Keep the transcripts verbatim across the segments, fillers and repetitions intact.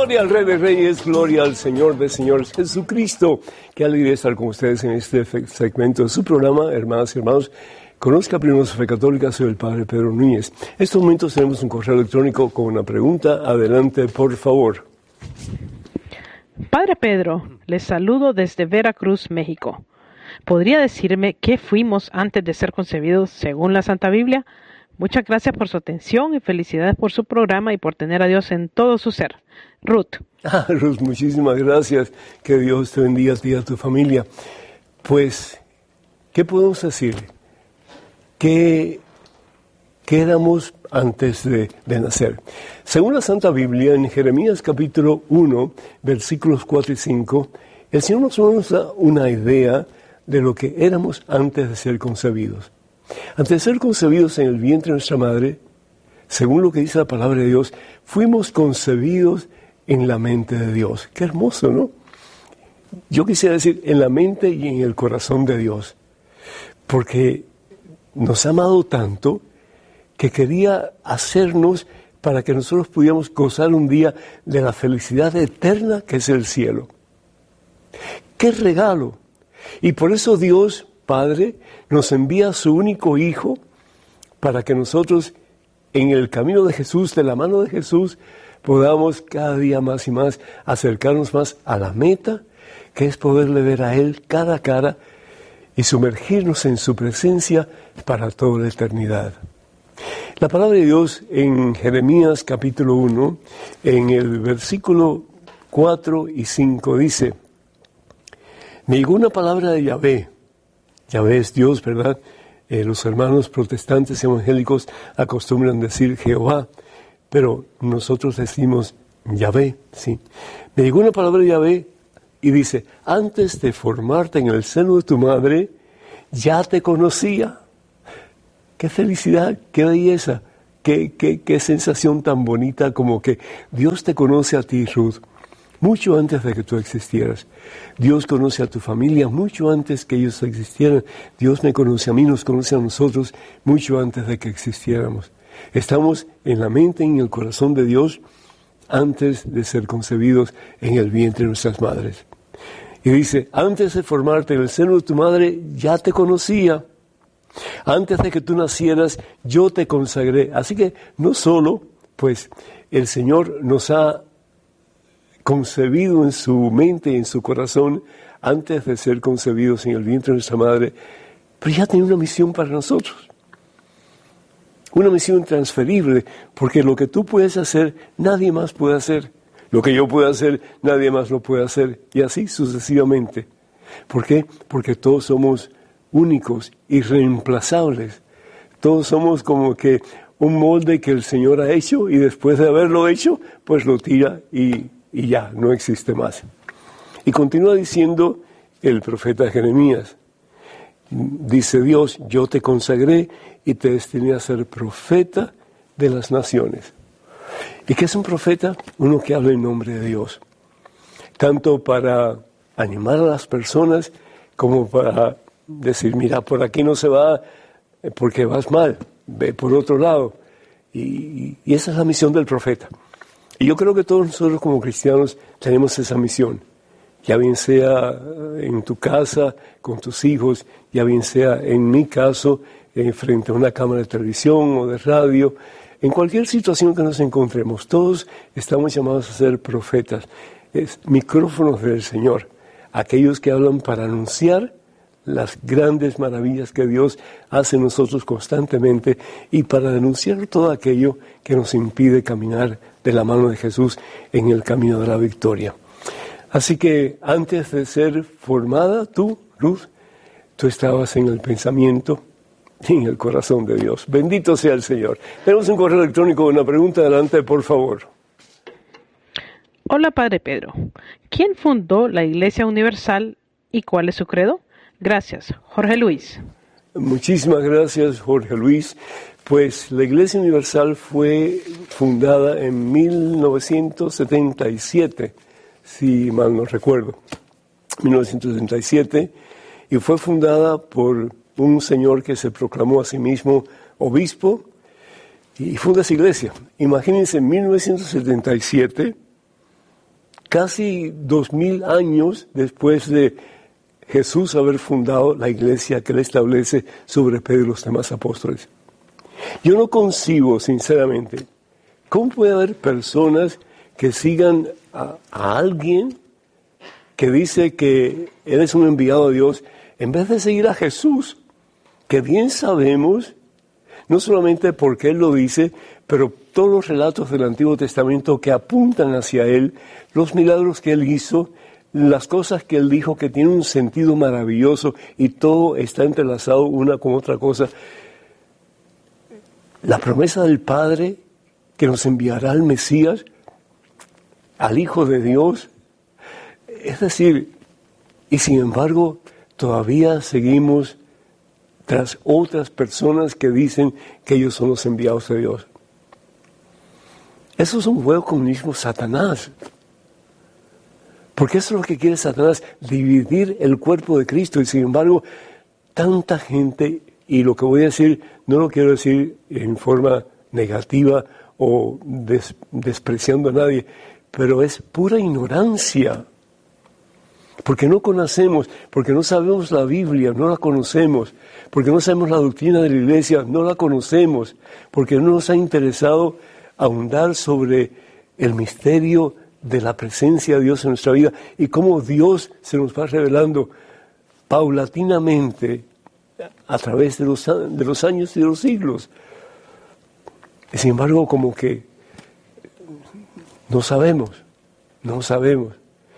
Gloria al Rey de Reyes, gloria al Señor de Señores, Jesucristo. Qué alegría estar con ustedes en este segmento de su programa, hermanas y hermanos. Conozca primero su fe católica, soy el Padre Pedro Núñez. En estos momentos tenemos un correo electrónico con una pregunta. Adelante, por favor. Padre Pedro, les saludo desde Veracruz, México. ¿Podría decirme qué fuimos antes de ser concebidos según la Santa Biblia? Muchas gracias por su atención y felicidades por su programa y por tener a Dios en todo su ser. Ruth. Ah, Ruth, muchísimas gracias. Que Dios te bendiga a ti y a tu familia. Pues, ¿qué podemos decir? ¿Qué, qué éramos antes de, de nacer? Según la Santa Biblia, en Jeremías capítulo uno, versículos cuatro y cinco, el Señor nos da una idea de lo que éramos antes de ser concebidos. Antes de ser concebidos en el vientre de nuestra madre, según lo que dice la palabra de Dios, fuimos concebidos en la mente de Dios. Qué hermoso, ¿no? Yo quisiera decir en la mente y en el corazón de Dios, porque nos ha amado tanto que quería hacernos para que nosotros pudiéramos gozar un día de la felicidad eterna que es el cielo. ¡Qué regalo! Y por eso Dios, Padre, nos envía a su único Hijo para que nosotros, en el camino de Jesús, de la mano de Jesús, podamos cada día más y más acercarnos más a la meta, que es poderle ver a Él cara a cara y sumergirnos en su presencia para toda la eternidad. La palabra de Dios en Jeremías capítulo uno, en el versículo cuatro y cinco dice: me llegó una palabra de Yahvé. Yahvé es Dios, ¿verdad? Eh, los hermanos protestantes evangélicos acostumbran decir Jehová, pero nosotros decimos Yahvé, sí. Me llegó una palabra de Yahvé y dice: antes de formarte en el seno de tu madre, ya te conocía. ¡Qué felicidad, qué belleza, qué, qué, qué sensación tan bonita como que Dios te conoce a ti, Ruth, mucho antes de que tú existieras! Dios conoce a tu familia mucho antes que ellos existieran. Dios me conoce a mí, nos conoce a nosotros mucho antes de que existiéramos. Estamos en la mente y en el corazón de Dios antes de ser concebidos en el vientre de nuestras madres. Y dice: antes de formarte en el seno de tu madre, ya te conocía. Antes de que tú nacieras, yo te consagré. Así que no solo, pues, el Señor nos ha concebido en su mente y en su corazón antes de ser concebidos en el vientre de nuestra madre, pero ya tiene una misión para nosotros. Una misión intransferible, porque lo que tú puedes hacer, nadie más puede hacer. Lo que yo puedo hacer, nadie más lo puede hacer. Y así sucesivamente. ¿Por qué? Porque todos somos únicos, irreemplazables. Todos somos como que un molde que el Señor ha hecho y después de haberlo hecho, pues lo tira y y ya, no existe más. Y continúa diciendo el profeta Jeremías, dice Dios: yo te consagré y te destiné a ser profeta de las naciones. ¿Y qué es un profeta? Uno que habla en nombre de Dios, tanto para animar a las personas como para decir: mira, por aquí no se va porque vas mal, ve por otro lado. Y, y esa es la misión del profeta. Y yo creo que todos nosotros como cristianos tenemos esa misión, ya bien sea en tu casa, con tus hijos, ya bien sea en mi caso, eh, frente a una cámara de televisión o de radio, en cualquier situación que nos encontremos, todos estamos llamados a ser profetas, es micrófonos del Señor, aquellos que hablan para anunciar las grandes maravillas que Dios hace en nosotros constantemente y para denunciar todo aquello que nos impide caminar de la mano de Jesús en el camino de la victoria. Así que antes de ser formada, tú, Ruth, tú estabas en el pensamiento y en el corazón de Dios. Bendito sea el Señor. Tenemos un correo electrónico con una pregunta. Adelante, por favor. Hola, Padre Pedro. ¿Quién fundó la Iglesia Universal y cuál es su credo? Gracias, Jorge Luis. Muchísimas gracias, Jorge Luis. Pues la Iglesia Universal fue fundada en mil novecientos setenta y siete, si mal no recuerdo, mil novecientos setenta y siete, y fue fundada por un señor que se proclamó a sí mismo obispo y funda esa iglesia. Imagínense, en mil novecientos setenta y siete, casi dos mil años después de Jesús haber fundado la iglesia que él establece sobre Pedro y los demás apóstoles. Yo no concibo, sinceramente, cómo puede haber personas que sigan a, a alguien que dice que él es un enviado de Dios, en vez de seguir a Jesús, que bien sabemos, no solamente porque él lo dice, pero todos los relatos del Antiguo Testamento que apuntan hacia él, los milagros que él hizo, las cosas que él dijo que tienen un sentido maravilloso y todo está entrelazado una con otra cosa. La promesa del Padre que nos enviará al Mesías, al Hijo de Dios, es decir, y sin embargo todavía seguimos tras otras personas que dicen que ellos son los enviados de Dios. Eso es un juego con el mismo Satanás. Porque eso es lo que quiere Satanás, dividir el cuerpo de Cristo. Y sin embargo, tanta gente, y lo que voy a decir, no lo quiero decir en forma negativa o des, despreciando a nadie, pero es pura ignorancia. Porque no conocemos, porque no sabemos la Biblia, no la conocemos, porque no sabemos la doctrina de la iglesia, no la conocemos, porque no nos ha interesado ahondar sobre el misterio de la presencia de Dios en nuestra vida y cómo Dios se nos va revelando paulatinamente a través de los, de los años y de los siglos. Y sin embargo, como que no sabemos, no sabemos.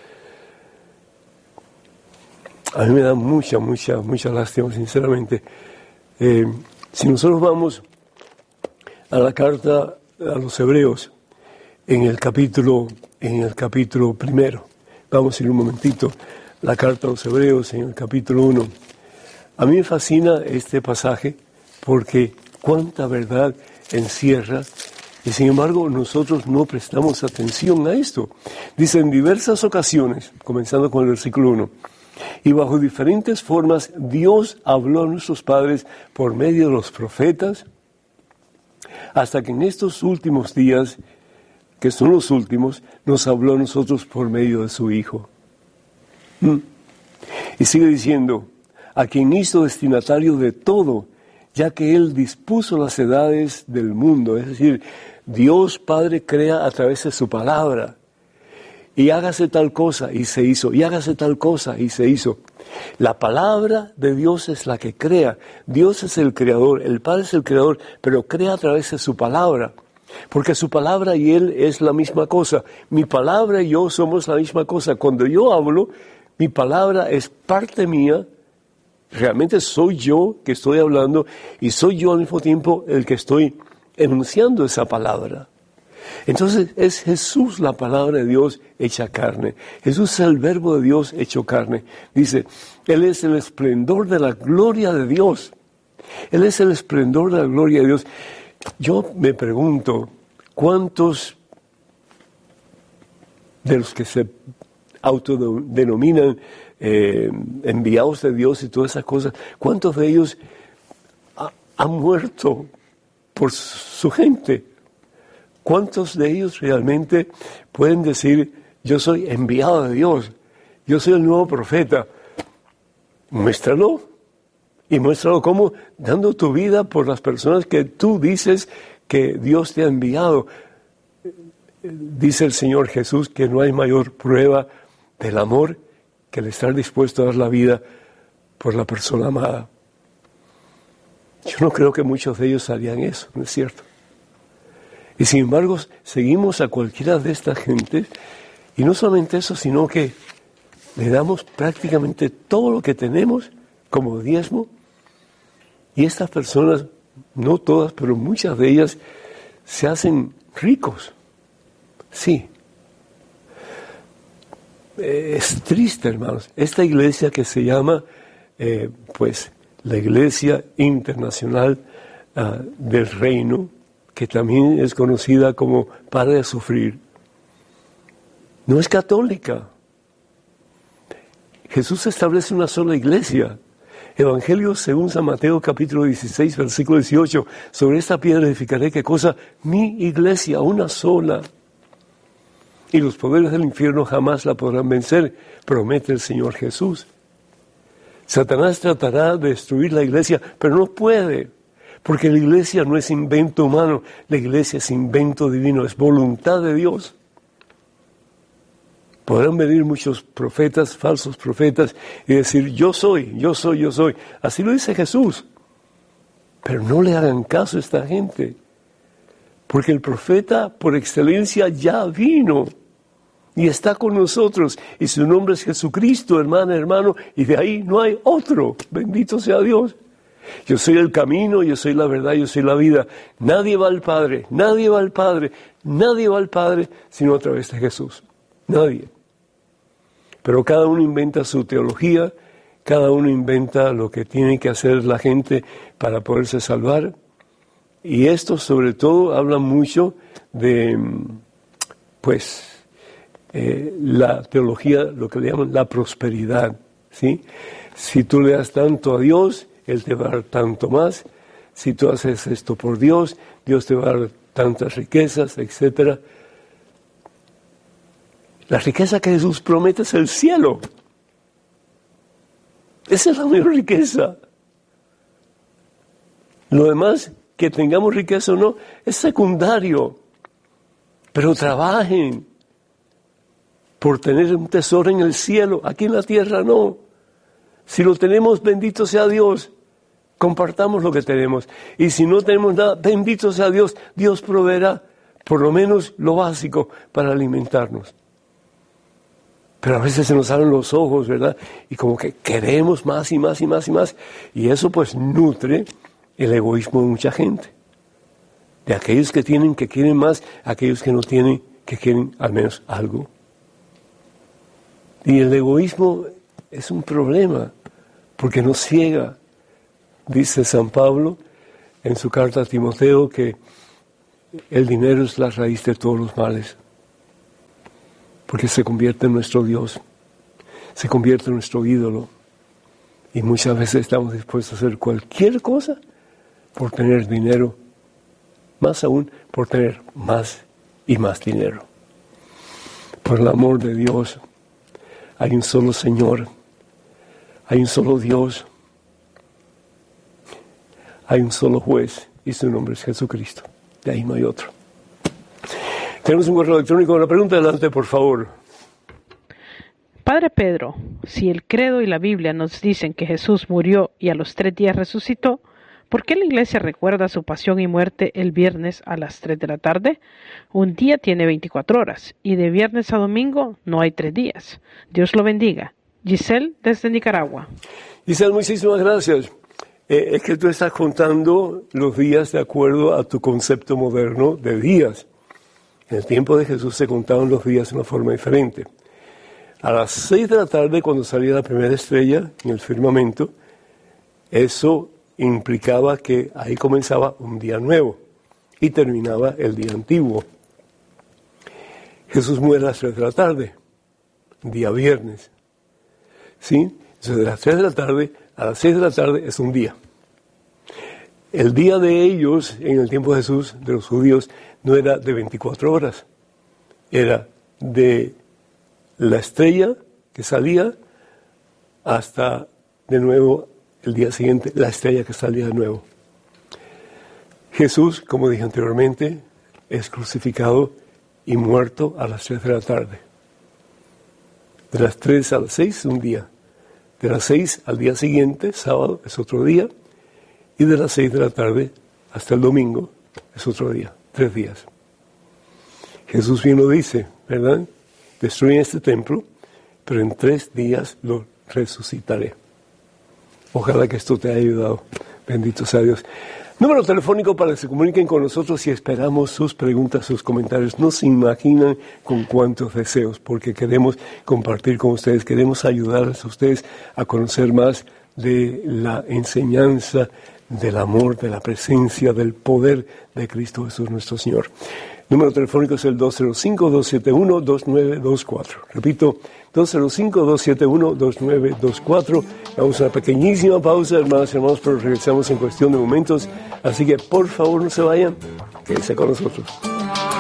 A mí me da mucha, mucha, mucha lástima, sinceramente. Eh, si nosotros vamos a la carta a los Hebreos, en el capítulo, en el capítulo primero, vamos a ir un momentito, la carta a los Hebreos, en el capítulo uno. A mí me fascina este pasaje porque cuánta verdad encierra, y sin embargo nosotros no prestamos atención a esto. Dice, en diversas ocasiones, comenzando con el versículo uno, y bajo diferentes formas Dios habló a nuestros padres por medio de los profetas, hasta que en estos últimos días, que son los últimos, nos habló a nosotros por medio de su Hijo. ¿Mm? Y sigue diciendo, a quien hizo destinatario de todo, ya que Él dispuso las edades del mundo, es decir, Dios Padre crea a través de su palabra. Y hágase tal cosa, y se hizo. Y hágase tal cosa, y se hizo. La palabra de Dios es la que crea. Dios es el creador, el Padre es el creador, pero crea a través de su palabra. Porque su palabra y Él es la misma cosa. Mi palabra y yo somos la misma cosa. Cuando yo hablo, mi palabra es parte mía. Realmente soy yo que estoy hablando y soy yo al mismo tiempo el que estoy enunciando esa palabra. Entonces es Jesús la palabra de Dios hecha carne. Jesús es el verbo de Dios hecho carne. Dice, Él es el esplendor de la gloria de Dios. Él es el esplendor de la gloria de Dios. Yo me pregunto, ¿cuántos de los que se autodenominan eh, enviados de Dios y todas esas cosas, cuántos de ellos ha, han muerto por su gente? ¿Cuántos de ellos realmente pueden decir, yo soy enviado de Dios, yo soy el nuevo profeta? Muéstralo. Y muéstralo cómo, dando tu vida por las personas que tú dices que Dios te ha enviado. Dice el Señor Jesús que no hay mayor prueba del amor que el estar dispuesto a dar la vida por la persona amada. Yo no creo que muchos de ellos harían eso, ¿no es cierto? Y sin embargo, seguimos a cualquiera de estas gentes, y no solamente eso, sino que le damos prácticamente todo lo que tenemos como diezmo, y estas personas, no todas, pero muchas de ellas, se hacen ricos. Sí. Es triste, hermanos. Esta iglesia que se llama, eh, pues, la Iglesia Internacional uh, del Reino, que también es conocida como Pare de Sufrir, no es católica. Jesús establece una sola iglesia. Evangelio según San Mateo capítulo dieciséis, versículo dieciocho, sobre esta piedra edificaré, ¿qué cosa? Mi iglesia, una sola. y los poderes del infierno jamás la podrán vencer, promete el Señor Jesús. Satanás tratará de destruir la iglesia, pero no puede, porque la iglesia no es invento humano, la iglesia es invento divino, es voluntad de Dios. Podrán venir muchos profetas, falsos profetas, y decir, yo soy, yo soy, yo soy. Así lo dice Jesús. Pero no le hagan caso a esta gente, porque el profeta por excelencia ya vino y está con nosotros, y su nombre es Jesucristo, hermana, hermano, y de ahí no hay otro. Bendito sea Dios. Yo soy el camino, yo soy la verdad, yo soy la vida. Nadie va al Padre, nadie va al Padre, nadie va al Padre, sino a través de Jesús. Nadie. Pero cada uno inventa su teología, cada uno inventa lo que tiene que hacer la gente para poderse salvar. Y esto sobre todo habla mucho de, pues, eh, la teología, lo que le llaman la prosperidad, ¿sí? Si tú le das tanto a Dios, Él te va a dar tanto más. Si tú haces esto por Dios, Dios te va a dar tantas riquezas, etcétera. La riqueza que Jesús promete es el cielo. Esa es la mayor riqueza. Lo demás, que tengamos riqueza o no, es secundario. Pero trabajen por tener un tesoro en el cielo. Aquí en la tierra no. Si lo tenemos, bendito sea Dios. Compartamos lo que tenemos. Y si no tenemos nada, bendito sea Dios. Dios proveerá por lo menos lo básico para alimentarnos. Pero a veces se nos abren los ojos, ¿verdad? Y como que queremos más y más y más y más. Y eso pues nutre el egoísmo de mucha gente. De aquellos que tienen, que quieren más, aquellos que no tienen, que quieren al menos algo. Y el egoísmo es un problema, porque nos ciega. Dice San Pablo en su carta a Timoteo que el dinero es la raíz de todos los males. Porque se convierte en nuestro Dios, se convierte en nuestro ídolo. Y muchas veces estamos dispuestos a hacer cualquier cosa por tener dinero, más aún por tener más y más dinero. Por el amor de Dios, hay un solo Señor, hay un solo Dios, hay un solo juez y su nombre es Jesucristo. De ahí no hay otro. Tenemos un correo electrónico. Una pregunta, adelante, por favor. Padre Pedro, si el credo y la Biblia nos dicen que Jesús murió y a los tres días resucitó, ¿por qué la iglesia recuerda su pasión y muerte el viernes a las tres de la tarde? Un día tiene veinticuatro horas y de viernes a domingo no hay tres días. Dios lo bendiga. Giselle, desde Nicaragua. Giselle, muchísimas gracias. Eh, es que tú estás contando los días de acuerdo a tu concepto moderno de días. En el tiempo de Jesús se contaban los días de una forma diferente. A las seis de la tarde, cuando salía la primera estrella en el firmamento, eso implicaba que ahí comenzaba un día nuevo y terminaba el día antiguo. Jesús muere a las tres de la tarde, día viernes. ¿Sí? Entonces, de las tres de la tarde a las seis de la tarde es un día. El día de ellos, en el tiempo de Jesús, de los judíos, no era de veinticuatro horas, era de la estrella que salía hasta de nuevo el día siguiente, la estrella que salía de nuevo. Jesús, como dije anteriormente, es crucificado y muerto a las tres de la tarde. De las tres a las seis, un día. De las seis al día siguiente, sábado, es otro día. Y de las seis de la tarde hasta el domingo, es otro día. Tres días. Jesús bien lo dice, ¿verdad? Destruyen este templo, pero en tres días lo resucitaré. Ojalá que esto te haya ayudado. Bendito sea Dios. Número telefónico para que se comuniquen con nosotros y esperamos sus preguntas, sus comentarios. No se imaginan con cuántos deseos, porque queremos compartir con ustedes, queremos ayudarles a ustedes a conocer más de la enseñanza, del amor, de la presencia, del poder de Cristo Jesús nuestro Señor. Número telefónico es el dos cero cinco, dos siete uno, dos nueve dos cuatro. Repito, dos cero cinco, dos siete uno, dos nueve dos cuatro. Vamos a una pequeñísima pausa, hermanas y hermanos, pero regresamos en cuestión de momentos. Así que, por favor, no se vayan, quédense con nosotros.